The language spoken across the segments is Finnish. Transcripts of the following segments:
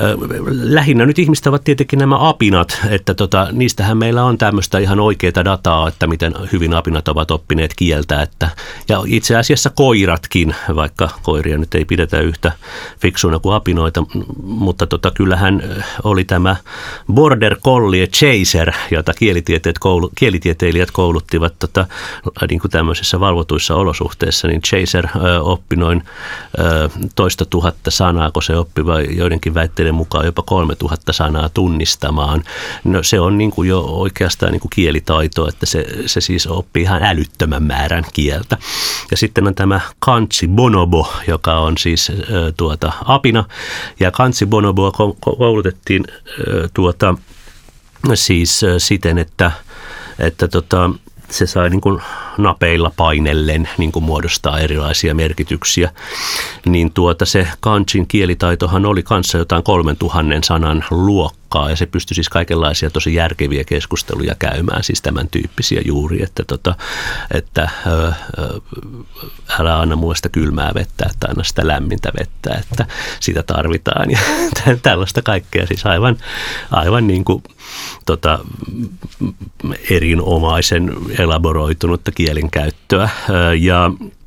lähinnä nyt ihmistä ovat tietenkin nämä apinat, että niistähän meillä on tämmöistä ihan oikeaa dataa, että miten hyvin apinat ovat oppineet kieltä. Ja itse asiassa koiratkin, vaikka koiria nyt ei pidetä yhtä fiksuina kuin apinoita, mutta kyllähän oli tämä Border Collie Chaser, jota kielitieteilijät kouluttivat niin kuin tämmöisissä valvotuissa olosuhteissa, niin Chaser oppi noin 1 000 sanaa, kun se oppi vai joidenkin väitteiden mukaan jopa 3 000 sanaa tunnistamaan. No se on niin kuin jo oikeastaan niin kuin kielitaito, että se siis oppii ihan älyttömän määrän kieltä. Ja sitten on tämä Kansi Bonobo, joka on siis apina, ja Kansi Bonoboa koulutettiin siis siten, että se sai niin kuin napeilla painellen niin kuin muodostaa erilaisia merkityksiä, niin se Kansin kielitaitohan oli kanssa jotain 3000 sanan luokkaa, ja se pystyi siis kaikenlaisia tosi järkeviä keskusteluja käymään, siis tämän tyyppisiä juuri, että älä anna muista kylmää vettä, että anna sitä lämmintä vettä, että sitä tarvitaan, ja tällaista kaikkea, siis aivan niin kuin erinomaisen elaboroitunutta kielenkäyttöä, ja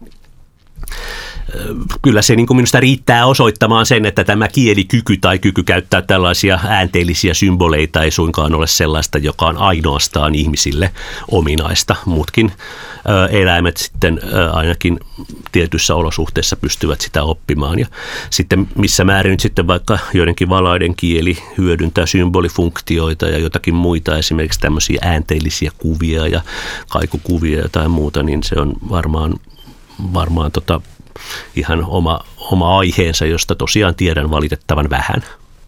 kyllä se niin kuin minusta riittää osoittamaan sen, että tämä kielikyky tai kyky käyttää tällaisia äänteellisiä symboleita ei suinkaan ole sellaista, joka on ainoastaan ihmisille ominaista. Muutkin eläimet sitten ainakin tietyissä olosuhteissa pystyvät sitä oppimaan. Ja sitten missä määrin nyt sitten vaikka joidenkin valaiden kieli hyödyntää symbolifunktioita ja jotakin muita, esimerkiksi tämmöisiä äänteellisiä kuvia ja kaikukuvia ja jotain muuta, niin se on varmaan ihan oma aiheensa, josta tosiaan tiedän valitettavan vähän.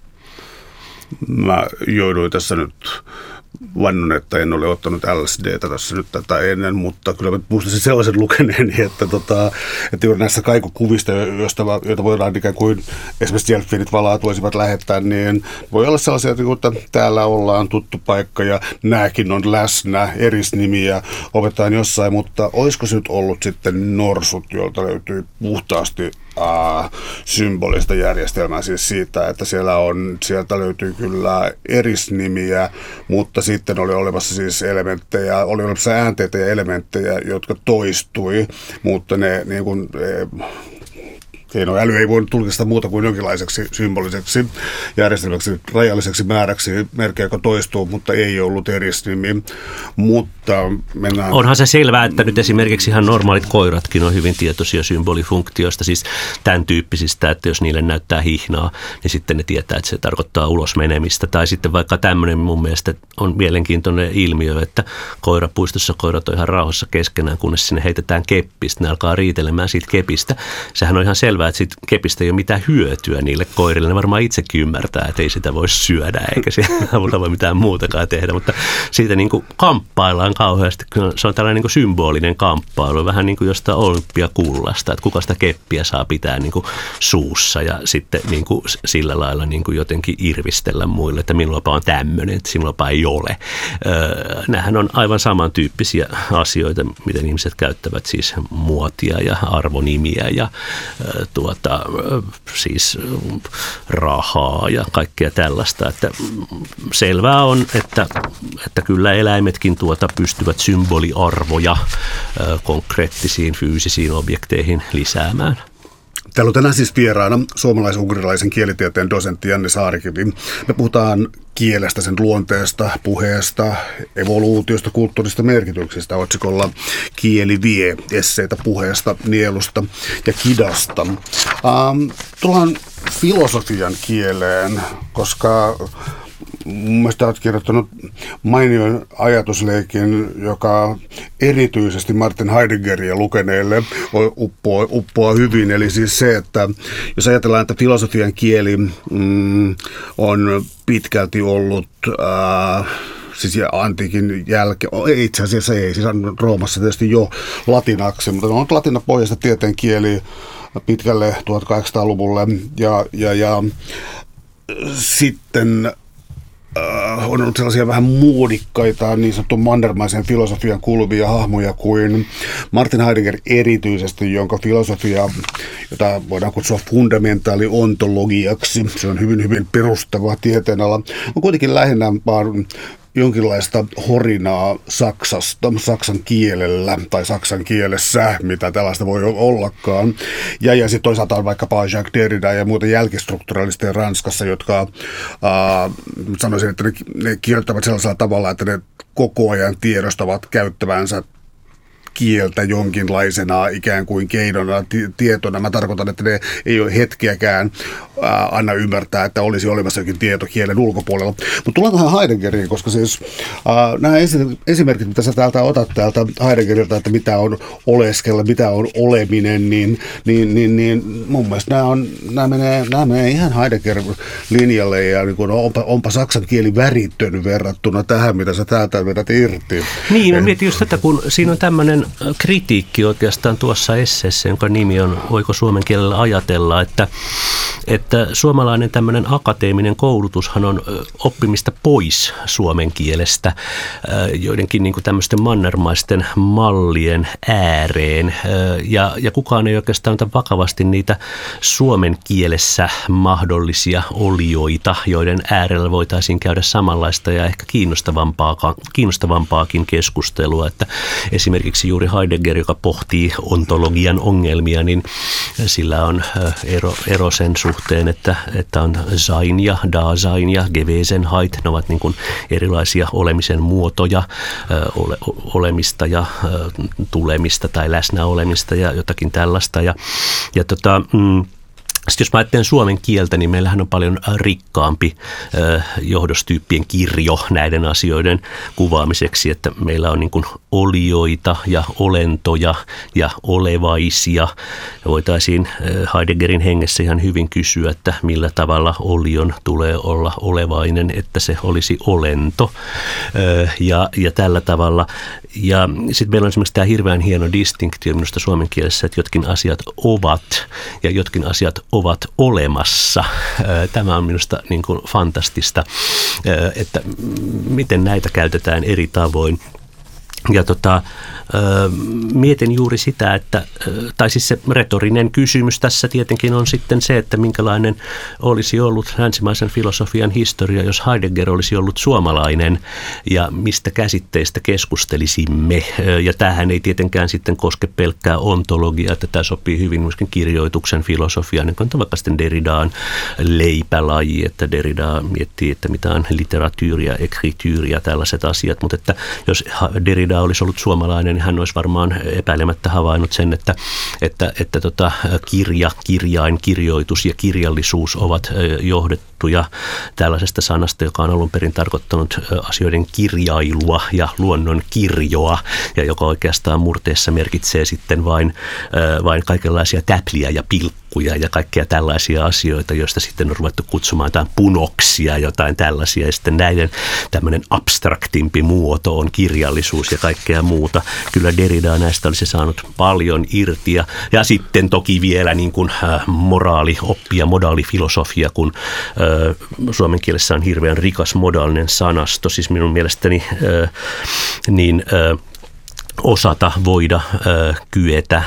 Mä jouduin tässä nyt vannon, että en ole ottanut LSDtä tässä nyt tätä ennen, mutta kyllä mä muistasin sellaisen lukeneeni, että juuri näissä kaikukuvista, joita voidaan ikään kuin esimerkiksi delfiinit valaat voisivat lähettää, niin voi olla sellaisia, että täällä ollaan tuttu paikka ja nämäkin on läsnä, erisnimiä opetetaan jossain, mutta olisiko se nyt ollut sitten norsut, joilta löytyy puhtaasti symbolista järjestelmää, siis siitä, että sieltä löytyy kyllä erisnimiä, mutta sitten oli olemassa siis elementtejä, oli olemassa äänteitä ja elementtejä, jotka toistui, mutta ne niin kuin keinoäly ei voinut tulkista muuta kuin jonkinlaiseksi symboliseksi järjestelmäksi, rajalliseksi määräksi merkki, joka toistuu, mutta ei ollut erisnimi. Mutta mennään. Onhan se selvää, että nyt esimerkiksi ihan normaalit koiratkin on hyvin tietoisia symbolifunktioista, siis tämän tyyppisistä, että jos niille näyttää hihnaa, niin sitten ne tietää, että se tarkoittaa ulos menemistä. Tai sitten vaikka tämmöinen mun mielestä on mielenkiintoinen ilmiö, että koirapuistossa koirat on ihan rauhassa keskenään, kunnes sinne heitetään keppi, sitten ne alkaa riitelemään siitä kepistä. Sehän on ihan selvää, että siitä kepistä ei ole mitään hyötyä niille koirille. Ne varmaan itsekin ymmärtää, että ei sitä voi syödä eikä siellä avulla voi mitään muutakaan tehdä, mutta siitä niin kuin kamppaillaan kauheasti. Se on tällainen niin kuin symbolinen kamppailu, vähän niin kuin jostain olympiakullasta, että kuka sitä keppiä saa pitää niin kuin suussa ja sitten niin kuin sillä lailla niin kuin jotenkin irvistellä muille, että minullapa on tämmöinen, että sinullapa ei ole. Nämähän on aivan samantyyppisiä asioita, miten ihmiset käyttävät siis muotia ja arvonimiä ja siis rahaa ja kaikkea tällaista, että selvää on, että kyllä eläimetkin pystyvät symboliarvoja konkreettisiin fyysisiin objekteihin lisäämään. Täällä on tänään siis vieraana suomalais-ugrilaisen kielitieteen dosentti Janne Saarikivi. Me puhutaan kielestä, sen luonteesta, puheesta, evoluutiosta, kulttuurista merkityksistä otsikolla Kieli vie, esseitä puheesta, nielusta ja kidasta. Tullaan filosofian kieleen, koska mun mielestä olet kirjoittanut mainion ajatusleikin, joka erityisesti Martin Heideggeria lukeneille uppoaa hyvin. Eli siis se, että jos ajatellaan, että filosofian kieli on pitkälti ollut siis antiikin jälkeen, itse asiassa ei, siis on Roomassa tietysti jo latinaksi, mutta on latinapohjaista tieteen kieli pitkälle 1800-luvulle ja sitten on ollut sellaisia vähän muodikkaita niin sanottu mannermaisen filosofian kuuluvia hahmoja kuin Martin Heidegger erityisesti, jonka filosofia, jota voidaan kutsua fundamentaaliontologiaksi, se on hyvin, hyvin perustava tieteenala, on kuitenkin lähinnä vaan jonkinlaista horinaa Saksasta, saksan kielellä tai saksan kielessä, mitä tällaista voi ollakaan. Ja sitten toisaalta on vaikkapa Jacques Derrida ja muuta jälkistrukturalisteja Ranskassa, jotka sanoisin, että ne kirjoittavat sellaisella tavalla, että ne koko ajan tiedostavat käyttävänsä kieltä jonkinlaisena ikään kuin keinona, tietona. Mä tarkoitan, että ne ei ole hetkeäkään anna ymmärtää, että olisi olemassa jokin tieto kielen ulkopuolella. Mutta tullaan tähän Heideggeriin, koska siis nämä esimerkit, mitä sä täältä otat täältä Heideggeriltä, että mitä on oleskella, mitä on oleminen, niin mun mielestä nämä menee ihan Heidegger-linjalle ja niin kun onpa saksan kieli väritön verrattuna tähän, mitä sä täältä vedät irti. Niin, mä mietin just tätä, kun siinä on tämmöinen kritiikki oikeastaan tuossa esseessä, jonka nimi on Voiko suomen kielellä ajatella, että suomalainen tämmöinen akateeminen koulutushan on oppimista pois suomen kielestä joidenkin niin kuin tämmöisten mannermaisten mallien ääreen ja kukaan ei oikeastaan ota vakavasti niitä suomen kielessä mahdollisia olioita, joiden äärellä voitaisiin käydä samanlaista ja ehkä kiinnostavampaakin keskustelua, että esimerkiksi juuri Heidegger, joka pohtii ontologian ongelmia, niin sillä on ero sen suhteen, että on Sein ja Dasein ja Gewesenheit, ne ovat niin kuin erilaisia olemisen muotoja, olemista ja tulemista tai läsnäolemista ja jotakin tällaista. Sitten jos mä ajattelen suomen kieltä, niin meillähän on paljon rikkaampi johdostyyppien kirjo näiden asioiden kuvaamiseksi, että meillä on niin kuin olioita ja olentoja ja olevaisia. Ja voitaisiin Heideggerin hengessä ihan hyvin kysyä, että millä tavalla olion tulee olla olevainen, että se olisi olento ja tällä tavalla. Ja sitten meillä on esimerkiksi tämä hirveän hieno distinktio minusta suomen kielessä, että jotkin asiat ovat ja jotkin asiat ovat olemassa. Tämä on minusta niin kuin fantastista, että miten näitä käytetään eri tavoin. Ja mietin juuri sitä, että, tai siis se retorinen kysymys tässä tietenkin on sitten se, että minkälainen olisi ollut länsimaisen filosofian historia, jos Heidegger olisi ollut suomalainen ja mistä käsitteistä keskustelisimme. Ja tämähän ei tietenkään sitten koske pelkkää ontologiaa, että tämä sopii hyvin myöskin kirjoituksen filosofiaan, niin kuin vaikka sitten Derridaan leipälaji, että Derrida miettii, että mitä on literatyyri ja ekrityyri ja tällaiset asiat, mutta että jos Derrida olisi ollut suomalainen, niin hän olisi varmaan epäilemättä havainnut sen, että kirja, kirjain, kirjoitus ja kirjallisuus ovat johdettuja tällaisesta sanasta, joka on alun perin tarkoittanut asioiden kirjailua ja luonnon kirjoa, ja joka oikeastaan murteessa merkitsee sitten vain kaikenlaisia täpliä ja pilkkuja ja kaikkea tällaisia asioita, joista sitten on ruvettu kutsumaan jotain punoksia, jotain tällaisia, ja sitten näiden tämmöinen abstraktimpi muoto on kirjallisuus ja kaikkea muuta. Kyllä Derrida näistä olisi saanut paljon irti, ja sitten toki vielä niin kuin moraalioppi ja modaalifilosofia, kun suomen kielessä on hirveän rikas modaalinen sanasto, siis minun mielestäni osata voida kyetä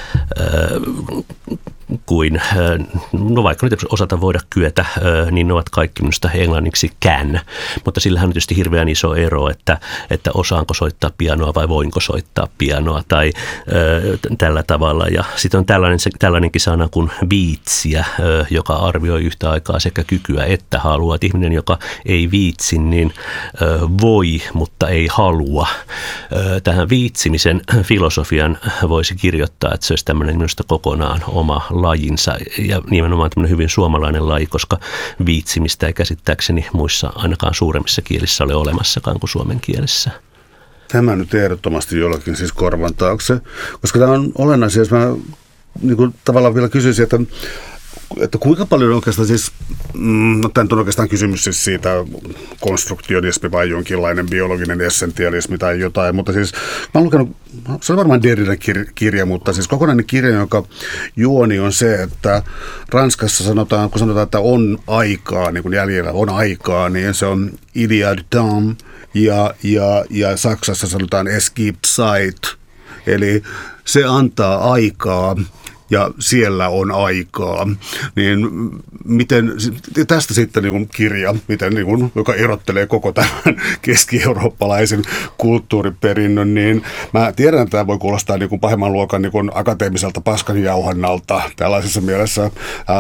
kuin, no vaikka nyt osata voida kyetä, niin ne ovat kaikki minusta englanniksi can, mutta sillähän on tietysti hirveän iso ero, että osaanko soittaa pianoa vai voinko soittaa pianoa tai tällä tavalla. Ja sitten on tällainenkin sana kuin viitsiä, joka arvioi yhtä aikaa sekä kykyä että halua. Et ihminen, joka ei viitsi, niin voi, mutta ei halua. Tähän viitsimisen filosofian voisi kirjoittaa, että se olisi tämmöinen minusta kokonaan oma lajinsa ja nimenomaan tämmöinen hyvin suomalainen laji, koska viitsimistä ei käsittääkseni muissa ainakaan suuremmissa kielissä ole olemassakaan kuin suomen kielessä. Tämä nyt ehdottomasti jollakin siis korvan taakse, koska tämä on olennaisia, jos mä niin kuin tavallaan vielä kysyisin, että että kuinka paljon oikeastaan siis, no tämä on oikeastaan kysymys siis siitä konstruktionismi vai jonkinlainen biologinen essentialismi tai jotain, mutta siis mä oon lukenut, se on varmaan Derridan kirja, mutta siis kokonainen kirja, jonka juoni on se, että Ranskassa sanotaan, kun sanotaan, että on aikaa, niin kuin jäljellä on aikaa, niin se on il y a du temps, ja Saksassa sanotaan es gibt Zeit, eli se antaa aikaa ja siellä on aikaa. Niin miten, tästä sitten niin kuin kirja, miten, niin kuin, joka erottelee koko tämän keski-eurooppalaisen kulttuuriperinnön, niin mä tiedän, että tämä voi kuulostaa niin kuin pahemman luokan niin kuin akateemiselta paskanjauhannalta tällaisessa mielessä,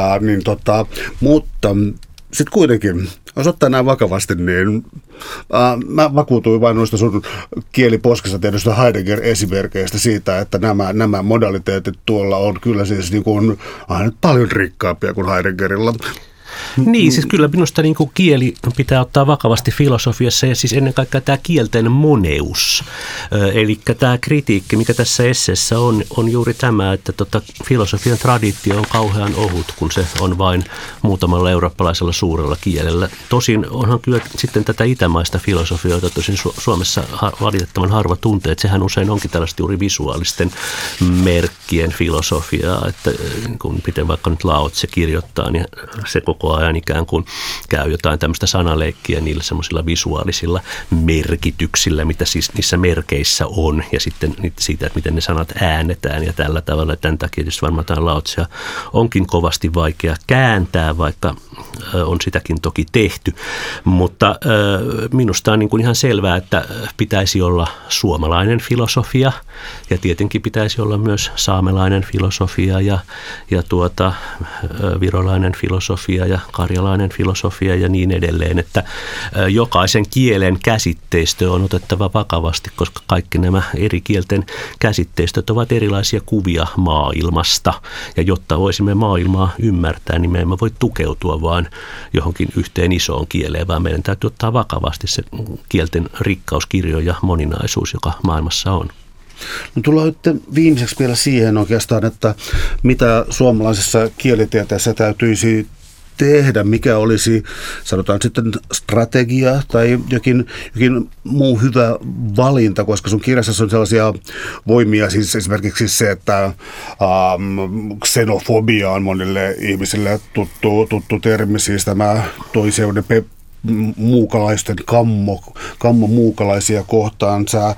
mutta sitten kuitenkin, jos ottaa nämä vakavasti, niin mä vakuutuin vain noista sun kieliposkessa tehdyistä Heidegger-esimerkkeistä siitä, että nämä modaliteetit tuolla on kyllä siis niin kuin, aina paljon rikkaampia kuin Heideggerilla. Niin, siis kyllä minusta niin kuin kieli pitää ottaa vakavasti filosofiassa ja siis ennen kaikkea tämä kielten moneus. Eli tämä kritiikki, mikä tässä esseessä on juuri tämä, että filosofian traditio on kauhean ohut, kun se on vain muutamalla eurooppalaisella suurella kielellä. Tosin onhan kyllä sitten tätä itämaista filosofiaa, jota tosin Suomessa valitettavan harva tuntee, että sehän usein onkin tällaista juuri visuaalisten merkkien filosofiaa, että kun miten vaikka nyt Lao Tse kirjoittaa, niin se koko ajan ikään kuin käy jotain tämmöistä sanaleikkiä niillä semmoisilla visuaalisilla merkityksillä, mitä siis niissä merkeissä on, ja sitten siitä, että miten ne sanat äännetään ja tällä tavalla. Tämän takia tietysti varmaan tämä Lao Tsea onkin kovasti vaikea kääntää, vaikka on sitäkin toki tehty, mutta minusta on niin kuin ihan selvää, että pitäisi olla suomalainen filosofia, ja tietenkin pitäisi olla myös saamelainen filosofia ja virolainen filosofia ja karjalainen filosofia ja niin edelleen, että jokaisen kielen käsitteistö on otettava vakavasti, koska kaikki nämä eri kielten käsitteistöt ovat erilaisia kuvia maailmasta, ja jotta voisimme maailmaa ymmärtää, niin me emme voi tukeutua vaan johonkin yhteen isoon kieleen, vaan meidän täytyy ottaa vakavasti se kielten rikkauskirjo ja moninaisuus, joka maailmassa on. No tullaan nyt viimeiseksi vielä siihen oikeastaan, että mitä suomalaisessa kielitieteessä täytyisi tehdä, mikä olisi, sanotaan sitten strategia tai jokin muu hyvä valinta, koska sun kirjassa on sellaisia voimia, siis esimerkiksi se, että xenofobia on monille ihmisille tuttu termi, siis tämä toiseuden muukalaisten kammo muukalaisia kohtaan. Sä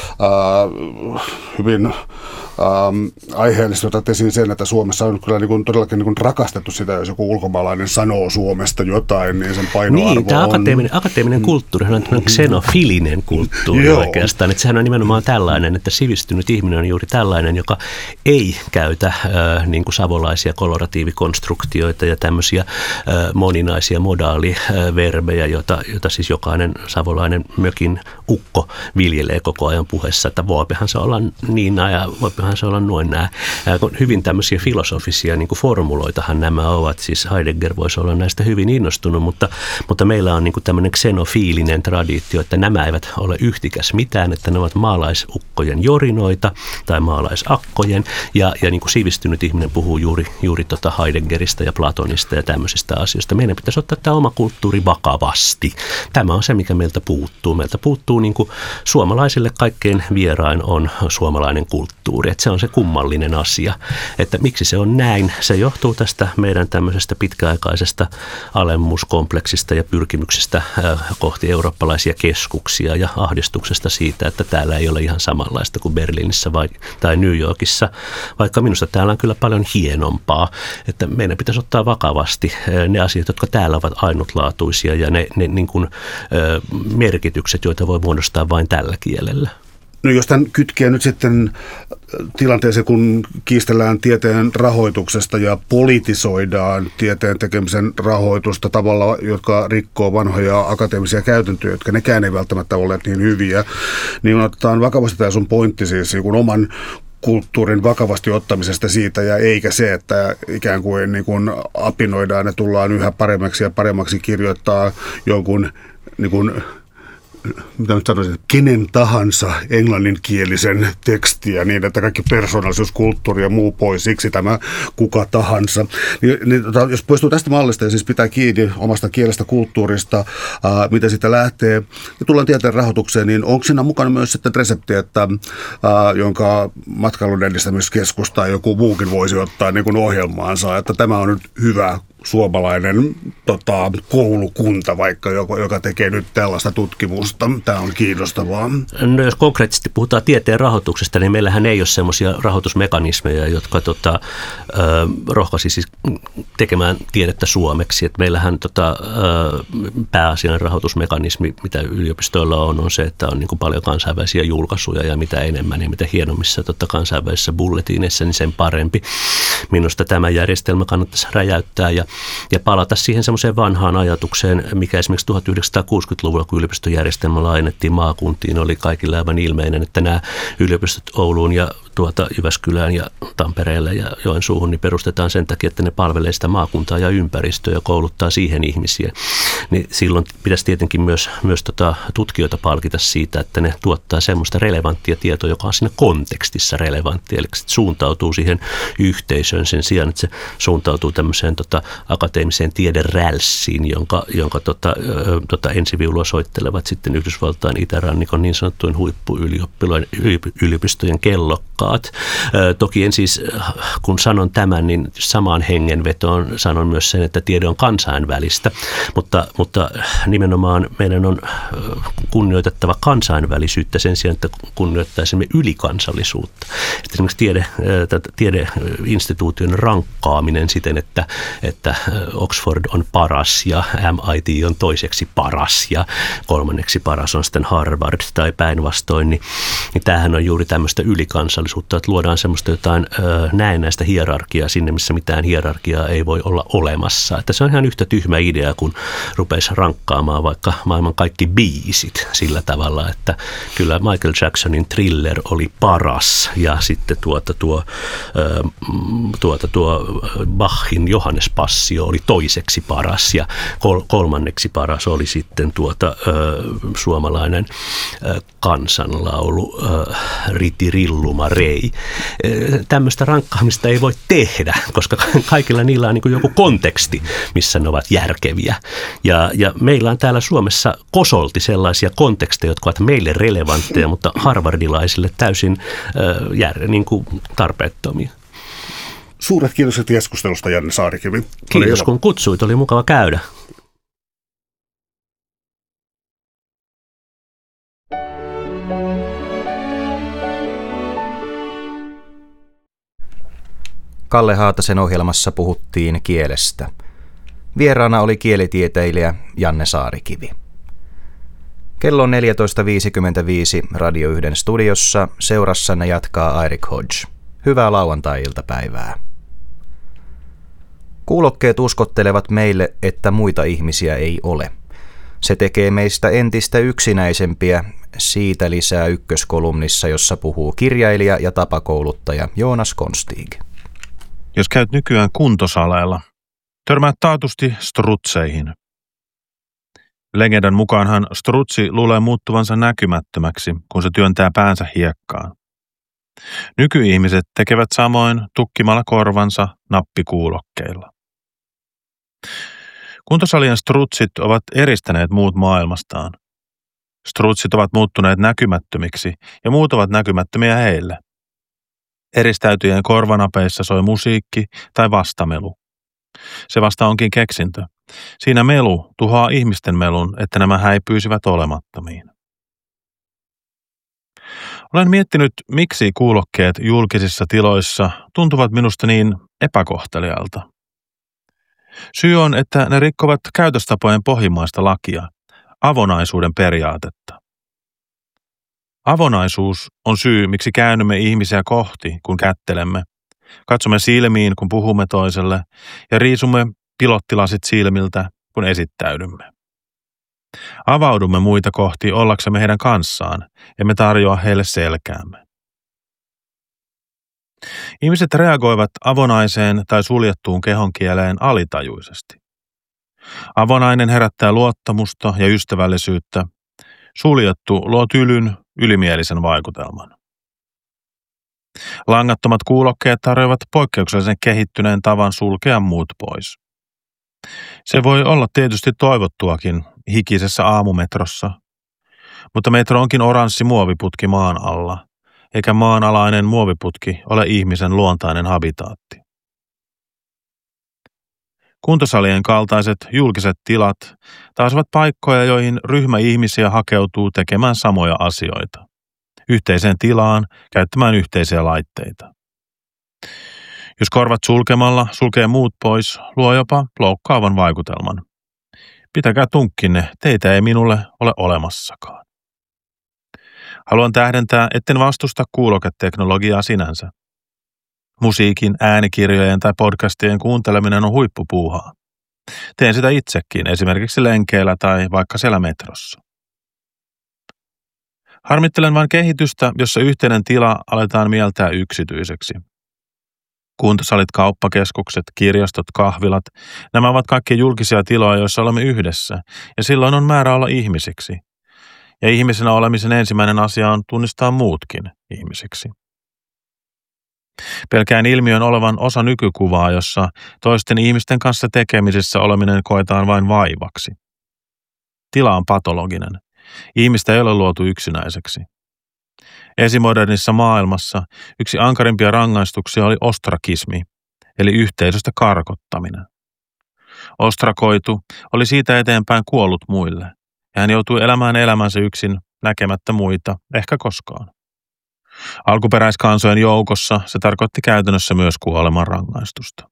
hyvin aiheellisesti otat esiin sen, että Suomessa on kyllä todellakin rakastettu sitä, jos joku ulkomaalainen sanoo Suomesta jotain, niin sen painoarvo niin, tämä akateeminen kulttuuri on tämmöinen xenofilinen kulttuuri oikeastaan. Että sehän on nimenomaan tällainen, että sivistynyt ihminen on juuri tällainen, joka ei käytä niin kuin savolaisia koloratiivikonstruktioita ja tämmöisiä moninaisia modaaliverbejä, jota siis jokainen savolainen mökin ukko viljelee koko ajan puheessa, että voipehan se olla niin ja voipehan se olla noin nämä. Hyvin tämmöisiä filosofisia niin kuin formuloitahan nämä ovat, siis Heidegger voisi olla näistä hyvin innostunut, mutta meillä on niin kuin tämmöinen xenofiilinen traditio, että nämä eivät ole yhtikäs mitään, että ne ovat maalaisukkojen jorinoita tai maalaisakkojen, ja niin kuin sivistynyt ihminen puhuu juuri Heideggeristä ja Platonista ja tämmöisistä asioista. Meidän pitäisi ottaa tämä oma kulttuuri vakavasti. Tämä on se, mikä meiltä puuttuu. Meiltä puuttuu niin kuin suomalaisille kaikkein vierain on suomalainen kulttuuri, että se on se kummallinen asia, että miksi se on näin. Se johtuu tästä meidän tämmöisestä pitkäaikaisesta alemmuuskompleksista ja pyrkimyksestä kohti eurooppalaisia keskuksia ja ahdistuksesta siitä, että täällä ei ole ihan samanlaista kuin Berliinissä tai New Yorkissa, vaikka minusta täällä on kyllä paljon hienompaa, että meidän pitäisi ottaa vakavasti ne asiat, jotka täällä ovat ainutlaatuisia ja ne niin kuin, merkitykset, joita voi muodostaa vain tällä kielellä. No jos tämän kytkee nyt sitten tilanteeseen, kun kiistellään tieteen rahoituksesta ja politisoidaan tieteen tekemisen rahoitusta tavalla, jotka rikkoo vanhoja akateemisia käytäntöjä, jotka nekään ei välttämättä ole niin hyviä, niin otetaan vakavasti tämä sun pointti siis oman kulttuurin vakavasti ottamisesta siitä, ja eikä se, että ikään kuin, niin kuin apinoidaan ja tullaan yhä paremmaksi ja paremmaksi kirjoittaa jonkun niin kuin mitä nyt sanoisin, kenen tahansa englanninkielisen tekstiä niin, että kaikki persoonallisuus, kulttuuri ja muu pois, siksi tämä kuka tahansa. Jos poistuu tästä mallista ja siis pitää kiinni omasta kielestä, kulttuurista, mitä siitä lähtee, ja tullaan tieteen rahoitukseen, niin onko siinä mukana myös sitten resepti, että jonka matkailun edistämiskeskus tai joku muukin voisi ottaa niin kuin ohjelmaansa, että tämä on nyt hyvä suomalainen koulukunta vaikka, joka tekee nyt tällaista tutkimusta. Tämä on kiinnostavaa. No jos konkreettisesti puhutaan tieteen rahoituksesta, niin meillähän ei ole semmoisia rahoitusmekanismeja, jotka rohkaisi siis tekemään tiedettä suomeksi. Et meillähän pääasiallinen rahoitusmekanismi, mitä yliopistoilla on se, että on niin kuin paljon kansainvälisiä julkaisuja ja mitä enemmän ja mitä hienommissa kansainvälisissä bulletiineissa, niin sen parempi. Minusta tämä järjestelmä kannattaisi räjäyttää ja palata siihen semmoiseen vanhaan ajatukseen, mikä esimerkiksi 1960-luvulla, kun yliopistojärjestelmä laajennettiin maakuntiin, oli kaikille aivan ilmeinen, että nämä yliopistot Ouluun ja Jyväskylään ja Tampereelle ja Joensuuhun niin perustetaan sen takia, että ne palvelee sitä maakuntaa ja ympäristöä ja kouluttaa siihen ihmisiä. Niin silloin pitäisi tietenkin myös tutkijoita palkita siitä, että ne tuottaa semmoista relevanttia tietoa, joka on siinä kontekstissa relevanttia, eli se suuntautuu siihen yhteisöön sen sijaan, että se suuntautuu tämmöiseen akateemiseen tiederälssiin, jonka ensiviulua soittelevat sitten Yhdysvaltain itärannikon niin sanottujen huippuyliopistojen kellokkaat. Toki en siis, kun sanon tämän, niin samaan hengenvetoon sanon myös sen, että tiede on kansainvälistä, mutta nimenomaan meidän on kunnioitettava kansainvälisyyttä sen sijaan, että kunnioittaisimme ylikansallisuutta. Esimerkiksi tiedeinstituution rankkaaminen siten, että Oxford on paras ja MIT on toiseksi paras ja kolmanneksi paras on sitten Harvard tai päinvastoin, niin tämähän on juuri tämmöistä ylikansallisuutta, että luodaan semmoista jotain näennäistä hierarkiaa sinne, missä mitään hierarkiaa ei voi olla olemassa. Että se on ihan yhtä tyhmä idea, kun rupeisi rankkaamaan vaikka maailman kaikki biisit sillä tavalla, että kyllä Michael Jacksonin Thriller oli paras ja sitten tuo Bachin Johannes Passio oli toiseksi paras ja kolmanneksi paras oli sitten suomalainen kansanlaulu Riti Rilluma Rei. Tämmöistä rankkaamista ei voi tehdä, koska kaikilla niillä on niin kuin joku konteksti, missä ne ovat järkeviä. Ja meillä on täällä Suomessa kosolti sellaisia konteksteja, jotka ovat meille relevantteja, mutta harvardilaisille täysin niin kuin tarpeettomia. Suuret kiitokset keskustelusta, Janne Saarikivi. Kiitos kun kutsuit, oli mukava käydä. Kalle Haatasen ohjelmassa puhuttiin kielestä. Vieraana oli kielitieteilijä Janne Saarikivi. Kello on 14.55 Radio 1 studiossa. Seurassanne jatkaa Eric Hodge. Hyvää lauantai-iltapäivää. Kuulokkeet uskottelevat meille, että muita ihmisiä ei ole. Se tekee meistä entistä yksinäisempiä. Siitä lisää ykköskolumnissa, jossa puhuu kirjailija ja tapakouluttaja Joonas Konstig. Jos käyt nykyään kuntosaleilla, törmäät taatusti strutseihin. Legendan mukaanhan strutsi luulee muuttuvansa näkymättömäksi, kun se työntää päänsä hiekkaan. Nykyihmiset tekevät samoin tukkimalla korvansa nappikuulokkeilla. Kuntosalien strutsit ovat eristäneet muut maailmastaan. Strutsit ovat muuttuneet näkymättömiksi ja muut ovat näkymättömiä heille. Eristäytyjien korvanapeissa soi musiikki tai vastamelu. Se vasta onkin keksintö. Siinä melu tuhoaa ihmisten melun, että nämä häipyisivät olemattomiin. Olen miettinyt, miksi kuulokkeet julkisissa tiloissa tuntuvat minusta niin epäkohtelijalta. Syy on, että ne rikkovat käytöstapojen pohjimmaista lakia, avonaisuuden periaatetta. Avonaisuus on syy, miksi käännymme ihmisiä kohti, kun kättelemme, katsomme silmiin, kun puhumme toiselle, ja riisumme pilottilasit silmiltä, kun esittäydymme. Avaudumme muita kohti ollaksemme heidän kanssaan, emme tarjoa heille selkäämme. Ihmiset reagoivat avonaiseen tai suljettuun kehonkieleen alitajuisesti. Avonainen herättää luottamusta ja ystävällisyyttä. Suljettu luo tylyn, ylimielisen vaikutelman. Langattomat kuulokkeet tarjoavat poikkeuksellisen kehittyneen tavan sulkea muut pois. Se voi olla tietysti toivottuakin hikisessä aamumetrossa, mutta metro onkin oranssi muoviputki maan alla, eikä maanalainen muoviputki ole ihmisen luontainen habitaatti. Kuntosalien kaltaiset julkiset tilat taas ovat paikkoja, joihin ryhmä ihmisiä hakeutuu tekemään samoja asioita. Yhteiseen tilaan käyttämään yhteisiä laitteita. Jos korvat sulkemalla sulkee muut pois, luo jopa loukkaavan vaikutelman. Pitäkää tunkkinne, teitä ei minulle ole olemassakaan. Haluan tähdentää, etten vastusta kuuloketeknologiaa sinänsä. Musiikin, äänikirjojen tai podcastien kuunteleminen on huippupuuhaa. Teen sitä itsekin, esimerkiksi lenkeillä tai vaikka siellä metrossa. Harmittelen vain kehitystä, jossa yhteinen tila aletaan mieltää yksityiseksi. Kuntosalit, kauppakeskukset, kirjastot, kahvilat, nämä ovat kaikki julkisia tiloja, joissa olemme yhdessä, ja silloin on määrä olla ihmisiksi. Ja ihmisenä olemisen ensimmäinen asia on tunnistaa muutkin ihmisiksi. Pelkään ilmiön olevan osa nykykuvaa, jossa toisten ihmisten kanssa tekemisissä oleminen koetaan vain vaivaksi. Tila on patologinen. Ihmistä ei ole luotu yksinäiseksi. Esimodernissa maailmassa yksi ankarimpia rangaistuksia oli ostrakismi, eli yhteisöstä karkottaminen. Ostrakoitu oli siitä eteenpäin kuollut muille, ja hän joutui elämään elämänsä yksin näkemättä muita, ehkä koskaan. Alkuperäiskansojen joukossa se tarkoitti käytännössä myös kuoleman rangaistusta.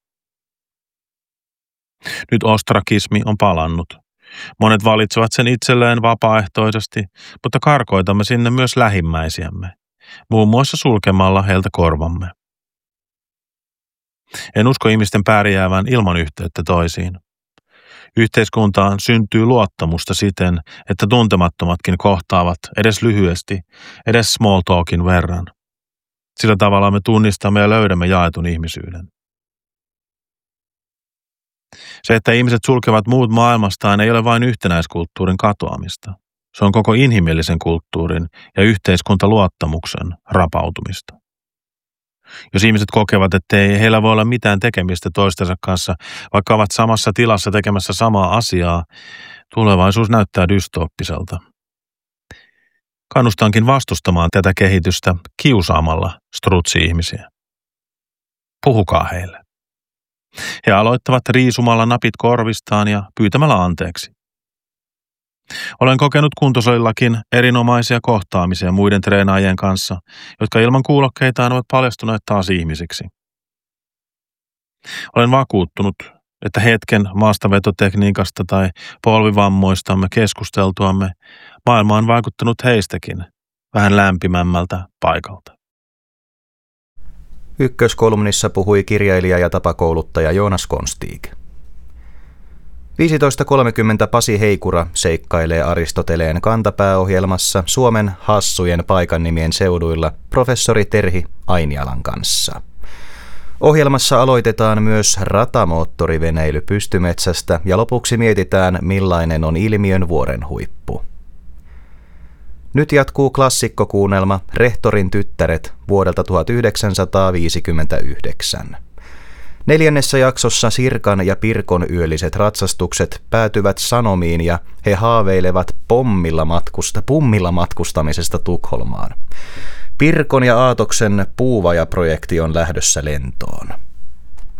Nyt ostrakismi on palannut. Monet valitsevat sen itselleen vapaaehtoisesti, mutta karkoitamme sinne myös lähimmäisiämme, muun muassa sulkemalla heiltä korvamme. En usko ihmisten pärjäävän ilman yhteyttä toisiin. Yhteiskuntaan syntyy luottamusta siten, että tuntemattomatkin kohtaavat edes lyhyesti, edes small talkin verran. Sillä tavalla me tunnistamme ja löydämme jaetun ihmisyyden. Se, että ihmiset sulkevat muut maailmastaan, ei ole vain yhtenäiskulttuurin katoamista. Se on koko inhimillisen kulttuurin ja yhteiskuntaluottamuksen rapautumista. Jos ihmiset kokevat, ettei heillä voi olla mitään tekemistä toistensa kanssa, vaikka ovat samassa tilassa tekemässä samaa asiaa, tulevaisuus näyttää dystooppiselta. Kannustankin vastustamaan tätä kehitystä kiusaamalla strutsi-ihmisiä. Puhukaa heille. He aloittavat riisumalla napit korvistaan ja pyytämällä anteeksi. Olen kokenut kuntosalillakin erinomaisia kohtaamisia muiden treenaajien kanssa, jotka ilman kuulokkeitaan ovat paljastuneet taas ihmisiksi. Olen vakuuttunut, että hetken maastavetotekniikasta tai polvivammoistamme keskusteltuamme maailma on vaikuttanut heistäkin vähän lämpimämmältä paikalta. Ykköskolumnissa puhui kirjailija ja tapakouluttaja Joonas Konstig. 15.30 Pasi Heikura seikkailee Aristoteleen kantapääohjelmassa Suomen hassujen paikannimien seuduilla professori Terhi Ainialan kanssa. Ohjelmassa aloitetaan myös ratamoottoriveneily pystymetsästä ja lopuksi mietitään, millainen on ilmiön vuoren huippu. Nyt jatkuu klassikkokuunnelma Rehtorin tyttäret vuodelta 1959. 4. jaksossa Sirkan ja Pirkon yölliset ratsastukset päätyvät Sanomiin ja he haaveilevat pummilla matkustamisesta Tukholmaan. Pirkon ja Aatoksen Puuvaja-projekti on lähdössä lentoon.